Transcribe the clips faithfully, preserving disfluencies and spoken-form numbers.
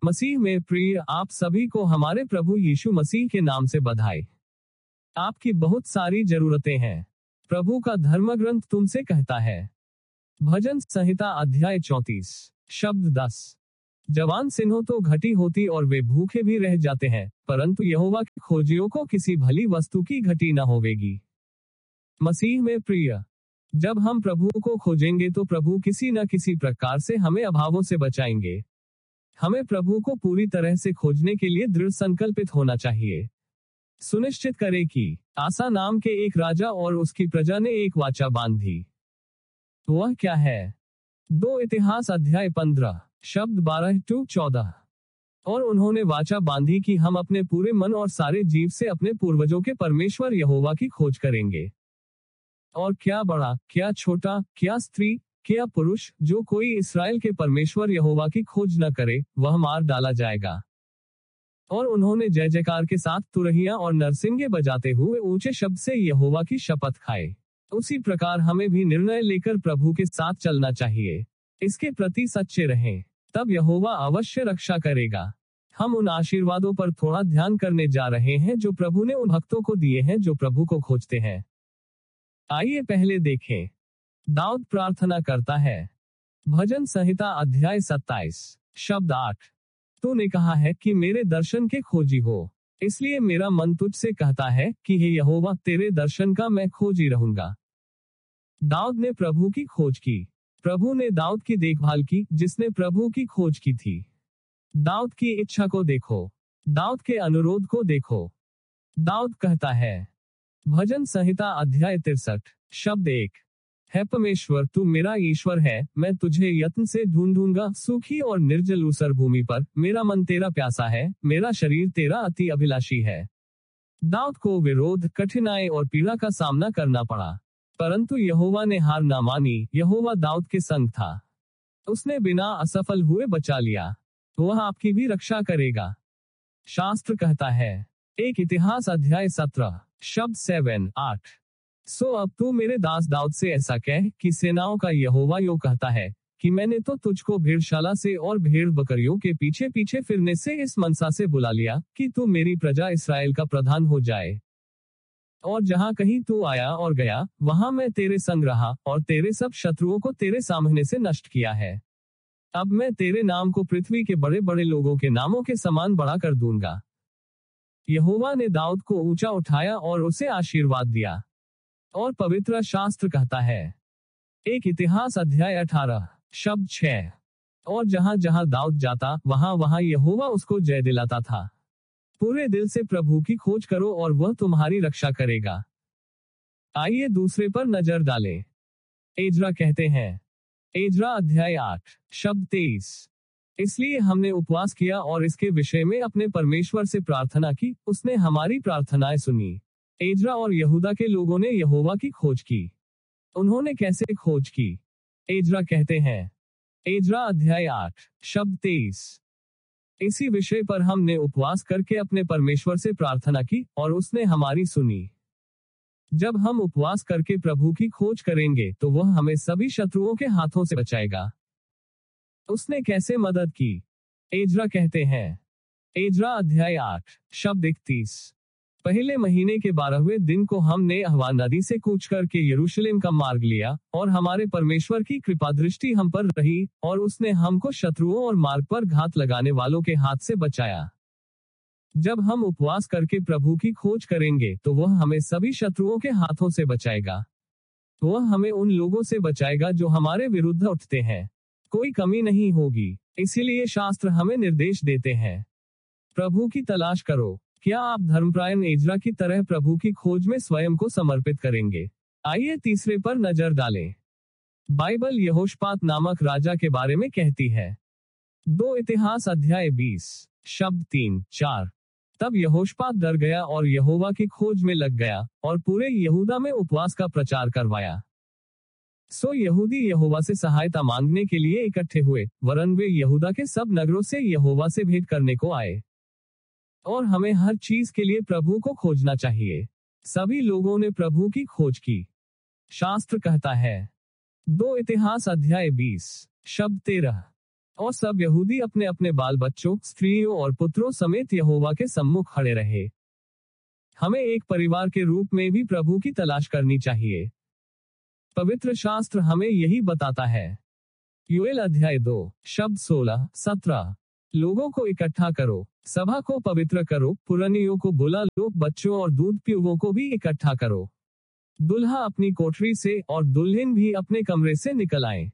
मसीह में प्रिय, आप सभी को हमारे प्रभु यीशु मसीह के नाम से बधाई। आपकी बहुत सारी जरूरतें हैं। प्रभु का धर्मग्रंथ तुमसे कहता है। भजन संहिता अध्याय चौंतीस शब्द दस। जवान सिंहों तो घटी होती और वे भूखे भी रह जाते हैं, परंतु यहोवा के खोजियों को किसी भली वस्तु की घटी न होवेगी। मसीह में प्रिय, जब हम प्रभु को खोजेंगे तो प्रभु किसी न किसी प्रकार से हमें अभावों से बचाएंगे। हमें प्रभु को पूरी तरह से खोजने के लिए दृढ़ संकल्पित होना चाहिए। सुनिश्चित करें कि आसा नाम के एक राजा और उसकी प्रजा ने एक वाचा बांधी। वह क्या है? दो इतिहास अध्याय पंद्रह शब्द बारह टू चौदह। और उन्होंने वाचा बांधी कि हम अपने पूरे मन और सारे जीव से अपने पूर्वजों के परमेश्वर यहोवा की खोज करेंगे। और क्या बड़ा, क्या छोटा, क्या स्त्री, क्या पुरुष, जो कोई इस्राएल के परमेश्वर यहोवा की खोज न करे, वह मार डाला जाएगा। और उन्होंने जय जयकार के साथ तुरहियां और नरसिंगे बजाते हुए ऊंचे शब्द से यहोवा की शपथ खाए। उसी प्रकार हमें भी निर्णय लेकर प्रभु के साथ चलना चाहिए। इसके प्रति सच्चे रहें, तब यहोवा अवश्य रक्षा करेगा। हम उन आशीर्वादों पर थोड़ा ध्यान करने जा रहे हैं जो प्रभु ने उन भक्तों को दिए हैं जो प्रभु को खोजते हैं। आइए पहले देखें। दाऊद प्रार्थना करता है। भजन संहिता अध्याय सत्ताईस शब्द आठ। तूने कहा है कि मेरे दर्शन के खोजी हो, इसलिए मेरा मन तुझसे कहता है कि हे यहोवा, तेरे दर्शन का मैं खोजी रहूंगा। दाऊद ने प्रभु की खोज की। प्रभु ने दाऊद की देखभाल की, जिसने प्रभु की खोज की थी। दाऊद की इच्छा को देखो, दाऊद के अनुरोध को देखो। दाऊद कहता है। भजन संहिता अध्याय तिरसठ शब्द एक। है परमेश्वर, तू मेरा ईश्वर है, मैं तुझे यत्न से ढूंढूंगा। सूखी और निर्जल ऊसर भूमि पर मेरा मन तेरा प्यासा है, मेरा शरीर तेरा अति अभिलाषी है। दाऊद को विरोध, कठिनाई और पीड़ा का सामना करना पड़ा, परंतु यहोवा ने हार ना मानी। यहोवा दाऊद के संग था। उसने बिना असफल हुए बचा लिया। वह आपकी भी रक्षा करेगा। शास्त्र कहता है। एक इतिहास अध्याय सत्रह शब्द सेवन आठ। सो अब तू मेरे दास दाऊद से ऐसा कह कि सेनाओं का यहोवा यो कहता है कि मैंने तो तुझको भेड़शाला से और भेड़ बकरियों के पीछे पीछे फिरने से इस मनसा से बुला लिया कि तू मेरी प्रजा इस्राएल का प्रधान हो जाए। और जहां कहीं तू आया और गया, वहां मैं तेरे संग रहा और तेरे सब शत्रुओं को तेरे सामने से नष्ट किया है। अब मैं तेरे नाम को पृथ्वी के बड़े बड़े लोगों के नामों के समान बड़ा कर दूंगा। यहोवा ने दाऊद को ऊंचा उठाया और उसे आशीर्वाद दिया। और पवित्र शास्त्र कहता है। एक इतिहास अध्याय अठारह शब्द छह। और जहां जहां दाऊद जाता, वहां वहां यहोवा उसको जय दिलाता था। पूरे दिल से प्रभु की खोज करो और वह तुम्हारी रक्षा करेगा। आइए दूसरे पर नजर डालें। एजरा कहते हैं। एजरा अध्याय आठ शब्द तेईस। इसलिए हमने उपवास किया और इसके विषय में अपने परमेश्वर से प्रार्थना की, उसने हमारी प्रार्थनाएं सुनी। एजरा और यहूदा के लोगों ने यहोवा की खोज की। उन्होंने कैसे खोज की? एजरा कहते हैं। एजरा अध्याय आठ शब्द तेईस। इसी विषय पर हमने उपवास करके अपने परमेश्वर से प्रार्थना की और उसने हमारी सुनी। जब हम उपवास करके प्रभु की खोज करेंगे तो वह हमें सभी शत्रुओं के हाथों से बचाएगा। उसने कैसे मदद की? एजरा कहते हैं। एजरा अध्याय आठ शब्द इकतीस। पहले महीने के बारहवें दिन को हमने अहवा नदी से कूच करके यरूशलेम का मार्ग लिया और हमारे परमेश्वर की कृपा दृष्टि हम पर रही और उसने हमको शत्रुओं और मार्ग पर घात लगाने वालों के हाथ से बचाया। जब हम उपवास करके प्रभु की खोज करेंगे तो वह हमें सभी शत्रुओं के हाथों से बचाएगा। वह हमें उन लोगों से बचाएगा जो हमारे विरुद्ध उठते हैं। कोई कमी नहीं होगी। इसीलिए शास्त्र हमें निर्देश देते हैं। प्रभु की तलाश करो। क्या आप धर्मप्रायण एजरा की तरह प्रभु की खोज में स्वयं को समर्पित करेंगे? आइए तीसरे पर नजर डालें। बाइबल यहोशापात नामक राजा के बारे में कहती है। दो इतिहास अध्याय बीस शब्द तीन चार। तब यहोशापात डर गया और यहोवा की खोज में लग गया और पूरे यहूदा में उपवास का प्रचार करवाया। सो यहूदी यहोवा से सहायता मांगने के लिए इकट्ठे हुए, वरन वे यहूदा के सब नगरों से यहोवा से भेंट करने को आए। और हमें हर चीज के लिए प्रभु को खोजना चाहिए। सभी लोगों ने प्रभु की खोज की। शास्त्र कहता है। दो इतिहास अध्याय बीस शब्द तेरह। और सब यहूदी अपने अपने बाल बच्चों, स्त्रियों और पुत्रों समेत यहोवा के सम्मुख खड़े रहे। हमें एक परिवार के रूप में भी प्रभु की तलाश करनी चाहिए। पवित्र शास्त्र हमें यही बताता है। योएल अध्याय दो, शब्द सोलह सत्रह। लोगों को इकट्ठा करो, सभा को पवित्र करो, पुरानियों को बुला लो, बच्चों और दूध पीउओं को भी इकट्ठा करो। दुल्हा अपनी कोठरी से और दुल्हन भी अपने कमरे से निकल आए।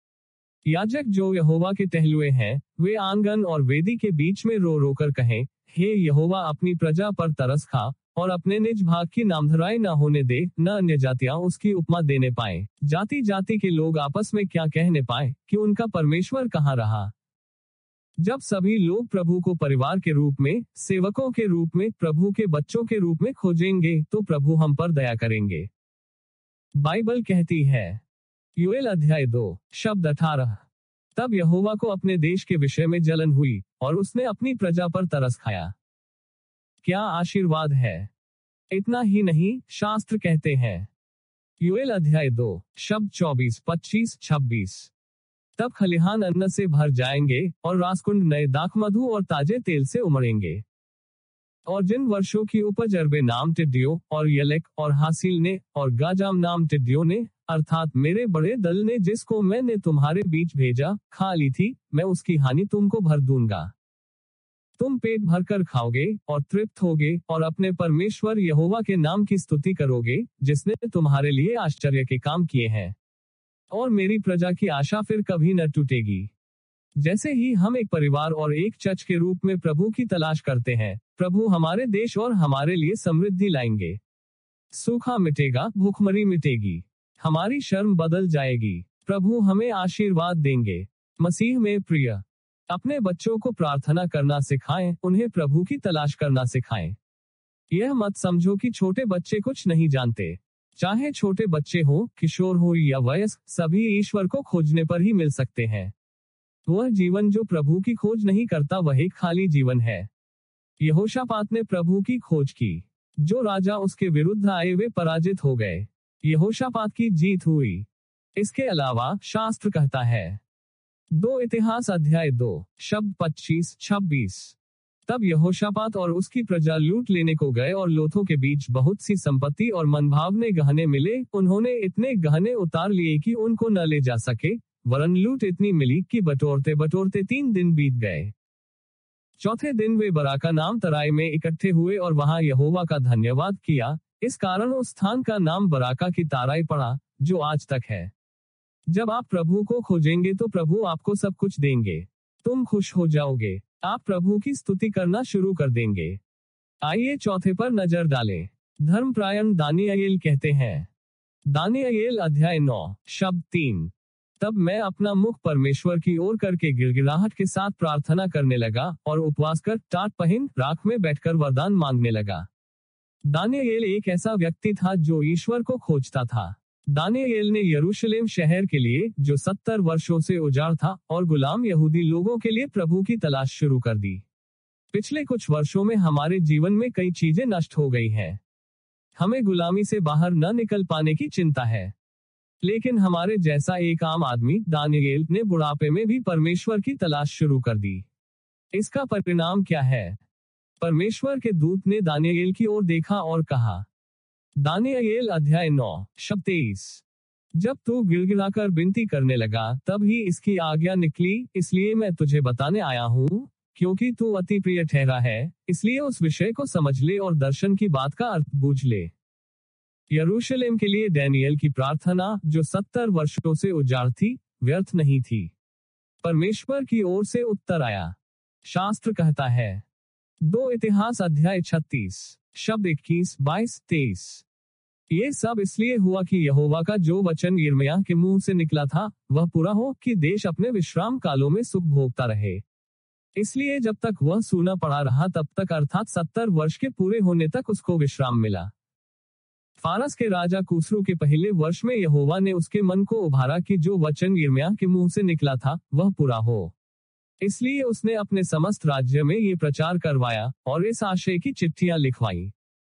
याजक जो यहोवा के टहलुए हैं, वे आंगन और वेदी के बीच में रो रो कर कहें, हे यहोवा, अपनी प्रजा पर तरस खा और अपने निज भाग की नामधराई न होने दे, न अन्य जातियां उसकी उपमा देने पाए, जाति जाति के लोग आपस में क्या कहने पाए कि उनका परमेश्वर कहाँ रहा। जब सभी लोग प्रभु को परिवार के रूप में, सेवकों के रूप में, प्रभु के बच्चों के रूप में खोजेंगे, तो प्रभु हम पर दया करेंगे। बाइबल कहती है, योएल अध्याय दो, शब्द अठारह। तब यहोवा को अपने देश के विषय में जलन हुई और उसने अपनी प्रजा पर तरस खाया। क्या आशीर्वाद है! इतना ही नहीं, शास्त्र कहते हैं, योएल अध्याय दो, शब्द चौबीस, पच्चीस, छब्बीस। तब खलिहान अन्न से भर जाएंगे और रासकुंड नए दाखमधु और ताजे तेल से उमड़ेंगे। और जिन वर्षों की उपज अरबे नाम टिड्डियों और यलेक और हासिल ने और गाजाम नाम टिड्डियों ने, अर्थात मेरे बड़े दल ने, जिसको मैंने तुम्हारे बीच भेजा, खा ली थी, मैं उसकी हानि तुमको भर दूंगा। तुम पेट भरकर खाओगे और तृप्त होगे और अपने परमेश्वर यहोवा के नाम की स्तुति करोगे, जिसने तुम्हारे लिए आश्चर्य के काम किए हैं। और मेरी प्रजा की आशा फिर कभी न टूटेगी। जैसे ही हम एक परिवार और एक चर्च के रूप में प्रभु की तलाश करते हैं, प्रभु हमारे देश और हमारे लिए समृद्धि लाएंगे। सूखा मिटेगा, भूखमरी मिटेगी, हमारी शर्म बदल जाएगी, प्रभु हमें आशीर्वाद देंगे। मसीह में प्रिय, अपने बच्चों को प्रार्थना करना सिखाएं, उन्हें प्रभु की तलाश करना सिखाएं। यह मत समझो कि छोटे बच्चे कुछ नहीं जानते। चाहे छोटे बच्चे हो, किशोर हो या वयस्क, सभी ईश्वर को खोजने पर ही मिल सकते हैं। वह जीवन जो प्रभु की खोज नहीं करता, वह एक खाली जीवन है। यहोशापात ने प्रभु की खोज की। जो राजा उसके विरुद्ध आए वे पराजित हो गए। यहोशापात की जीत हुई। इसके अलावा शास्त्र कहता है, दो इतिहास अध्याय दो, शब्द पच्चीस, छब्बीस। तब यहोशापात और उसकी प्रजा लूट लेने को गए और लोथों के बीच बहुत सी संपत्ति और मनभावने गहने मिले। उन्होंने इतने गहने उतार लिए कि उनको न ले जा सके, वरन लूट इतनी मिली कि बटोरते बटोरते तीन दिन बीत गए। चौथे दिन वे बराका नाम तराई में इकट्ठे हुए और वहां यहोवा का धन्यवाद किया। इस कारण उस स्थान का नाम बराका की ताराई पड़ा, जो आज तक है। जब आप प्रभु को खोजेंगे तो प्रभु आपको सब कुछ देंगे। तुम खुश हो जाओगे, आप प्रभु की स्तुति करना शुरू कर देंगे। आइए चौथे पर नजर डालें। धर्मपरायण दानियेल कहते हैं, दानियेल अध्याय नौ, शब्द तीन। तब मैं अपना मुख परमेश्वर की ओर करके गिड़गिड़ाहट के साथ प्रार्थना करने लगा और उपवास कर टाट पहन राख में बैठकर वरदान मांगने लगा। दानियेल एक ऐसा व्यक्ति था जो ईश्वर को खोजता था। दानियेल ने यरूशलेम शहर के लिए, जो सत्तर वर्षों से उजाड़ था, और गुलाम यहूदी लोगों के लिए प्रभु की तलाश शुरू कर दी। पिछले कुछ वर्षों में हमारे जीवन में कई चीजें नष्ट हो गई हैं। हमें गुलामी से बाहर न निकल पाने की चिंता है। लेकिन हमारे जैसा एक आम आदमी, दानियेल, ने बुढ़ापे में भी परमेश्वर की तलाश शुरू कर दी। इसका परिणाम क्या है? परमेश्वर के दूत ने दानियेल की ओर देखा और कहा, दानियेल अध्याय नौ, शब्द तेईस। जब तू गिड़गिड़ाकर विनती करने लगा, तब ही इसकी आज्ञा निकली, इसलिए मैं तुझे बताने आया हूँ, क्योंकि तू अति प्रिय ठहरा है, इसलिए उस विषय को समझ ले और दर्शन की बात का अर्थ बूझ ले। यरूशलेम के लिए दानियेल की प्रार्थना, जो सत्तर वर्षों से उजाड़ थी, व्यर्थ नहीं थी। परमेश्वर की ओर से उत्तर आया। शास्त्र कहता है, दो इतिहास अध्याय छत्तीस, शब्द इक्कीस, बाईस, तेईस। ये सब इसलिए हुआ कि यहोवा का जो वचन यिर्मयाह के मुंह से निकला था, वह पूरा हो, कि देश अपने विश्राम कालों में सुख भोगता रहे। इसलिए जब तक वह सूना पड़ा रहा, तब तक, अर्थात सत्तर वर्ष के पूरे होने तक, उसको विश्राम मिला। फारस के राजा कुसरू के पहले वर्ष में यहोवा ने उसके मन को उभारा कि जो वचन यिर्मयाह के मुंह से निकला था, वह पूरा हो। इसलिए उसने अपने समस्त राज्य में ये प्रचार करवाया और इस आशय की चिट्ठियां लिखवाई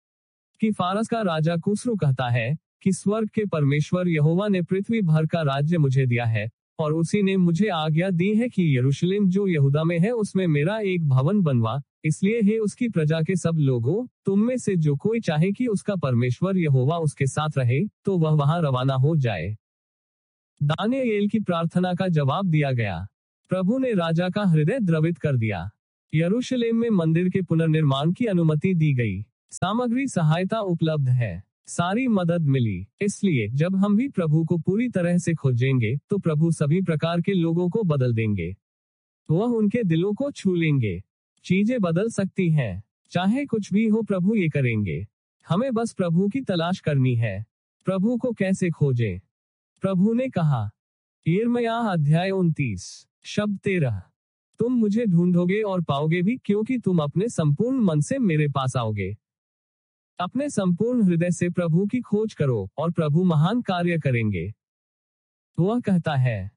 कि फारस का राजा कुसरू कहता है कि स्वर्ग के परमेश्वर यहोवा ने पृथ्वी भर का राज्य मुझे दिया है, और उसी ने मुझे आज्ञा दी है कि यरूशलेम जो यहूदा में है उसमें मेरा एक भवन बनवा। इसलिए हे उसकी प्रजा के सब लोगों, तुम में से जो कोई चाहे कि उसका परमेश्वर यहोवा उसके साथ रहे, तो वह वहां रवाना हो जाए। दानियेल की प्रार्थना का जवाब दिया गया। प्रभु ने राजा का हृदय द्रवित कर दिया। यरूशलेम में मंदिर के पुनर्निर्माण की अनुमति दी गई। सामग्री सहायता उपलब्ध है। सारी मदद मिली। इसलिए जब हम भी प्रभु को पूरी तरह से खोजेंगे, तो प्रभु सभी प्रकार के लोगों को बदल देंगे। वह उनके दिलों को छू लेंगे। चीजें बदल सकती हैं। चाहे कुछ भी हो, प्रभु ये करेंगे। हमें बस प्रभु की तलाश करनी है। प्रभु को कैसे खोजें? प्रभु ने कहा, यिर्मयाह अध्याय उनतीस शब्द तेरह, तुम मुझे ढूंढोगे और पाओगे भी, क्योंकि तुम अपने संपूर्ण मन से मेरे पास आओगे। अपने संपूर्ण हृदय से प्रभु की खोज करो और प्रभु महान कार्य करेंगे। वह कहता है,